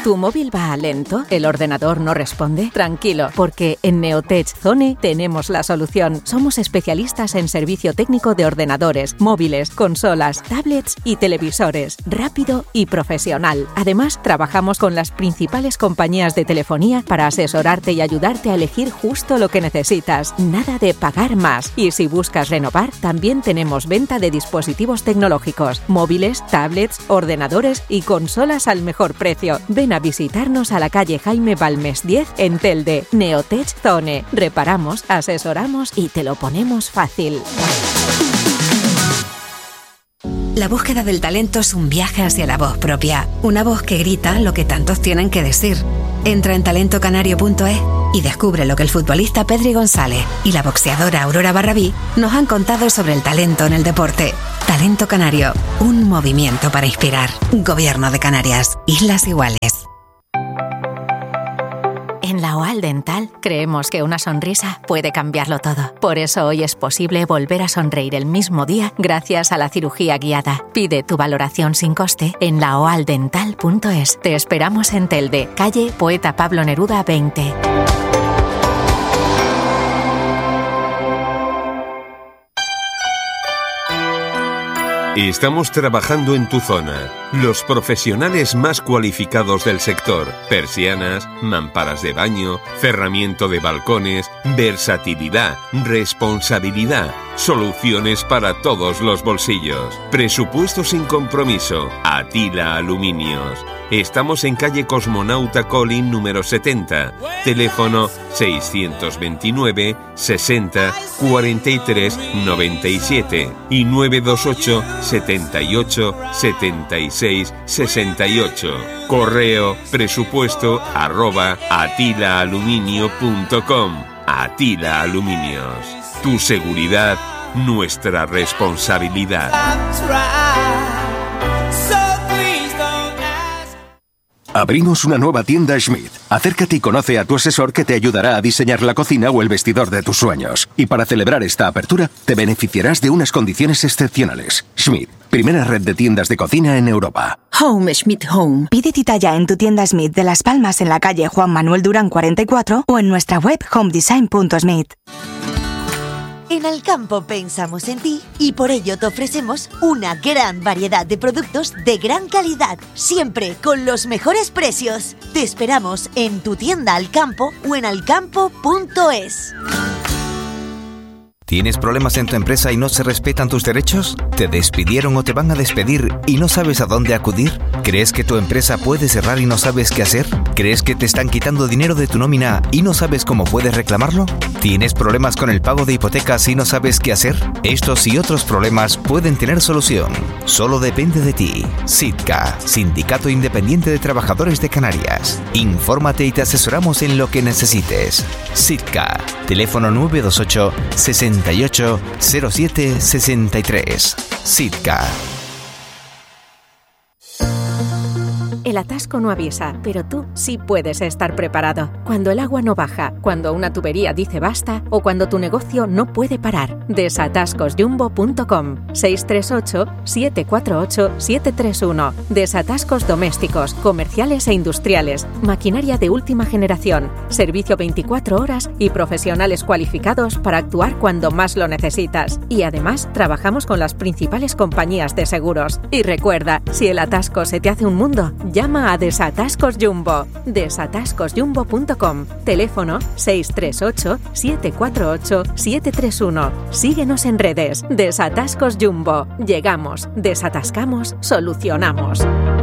¿Tu móvil va lento? ¿El ordenador no responde? Tranquilo, porque en Neotech Zone tenemos la solución. Somos especialistas en servicio técnico de ordenadores, móviles, consolas, tablets y televisores. Rápido y profesional. Además, trabajamos con las principales compañías de telefonía para asesorarte y ayudarte a elegir justo lo que necesitas. Nada de pagar más. Y si buscas renovar, también tenemos venta de dispositivos tecnológicos, móviles, tablets, ordenadores y consolas al mejor precio. Ven a visitarnos a la calle Jaime Balmes 10 en Telde. Neotech Zone. Reparamos, asesoramos y te lo ponemos fácil. La búsqueda del talento es un viaje hacia la voz propia. Una voz que grita lo que tantos tienen que decir. Entra en talentocanario.es y descubre lo que el futbolista Pedri González y la boxeadora Aurora Barrabí nos han contado sobre el talento en el deporte. Talento Canario, un movimiento para inspirar. Gobierno de Canarias, Islas Iguales. En la OAL Dental creemos que una sonrisa puede cambiarlo todo. Por eso hoy es posible volver a sonreír el mismo día gracias a la cirugía guiada. Pide tu valoración sin coste en laoaldental.es. Te esperamos en Telde, calle Poeta Pablo Neruda 20. Estamos trabajando en tu zona. Los profesionales más cualificados del sector. Persianas, mamparas de baño, cerramiento de balcones, versatilidad, responsabilidad. Soluciones para todos los bolsillos. Presupuesto sin compromiso. Atila Aluminios. Estamos en calle Cosmonauta Colin número 70. Teléfono 629 60 43 97 y 928 78 76 68. Correo presupuesto@atilaaluminio.com. Atila Aluminios. Tu seguridad, nuestra responsabilidad. Abrimos una nueva tienda Schmidt. Acércate y conoce a tu asesor que te ayudará a diseñar la cocina o el vestidor de tus sueños. Y para celebrar esta apertura, te beneficiarás de unas condiciones excepcionales. Schmidt, primera red de tiendas de cocina en Europa. Home Schmidt Home. Pide cita ya en tu tienda Schmidt de Las Palmas en la calle Juan Manuel Durán 44 o en nuestra web homedesign.schmidt. En Alcampo pensamos en ti y por ello te ofrecemos una gran variedad de productos de gran calidad, siempre con los mejores precios. Te esperamos en tu tienda Alcampo o en alcampo.es. ¿Tienes problemas en tu empresa y no se respetan tus derechos? ¿Te despidieron o te van a despedir y no sabes a dónde acudir? ¿Crees que tu empresa puede cerrar y no sabes qué hacer? ¿Crees que te están quitando dinero de tu nómina y no sabes cómo puedes reclamarlo? ¿Tienes problemas con el pago de hipotecas y no sabes qué hacer? Estos y otros problemas pueden tener solución. Solo depende de ti. SITCA, Sindicato Independiente de Trabajadores de Canarias. Infórmate y te asesoramos en lo que necesites. SITCA, teléfono 928 68 07 63. SITCA. El atasco no avisa, pero tú sí puedes estar preparado. Cuando el agua no baja, cuando una tubería dice basta o cuando tu negocio no puede parar. Desatascosjumbo.com 638-748-731. Desatascos domésticos, comerciales e industriales. Maquinaria de última generación. Servicio 24 horas y profesionales cualificados para actuar cuando más lo necesitas. Y además, trabajamos con las principales compañías de seguros. Y recuerda, si el atasco se te hace un mundo, llama a Desatascos Jumbo. Desatascosjumbo.com. Teléfono 638-748-731. Síguenos en redes. Desatascos Jumbo. Llegamos, desatascamos, solucionamos.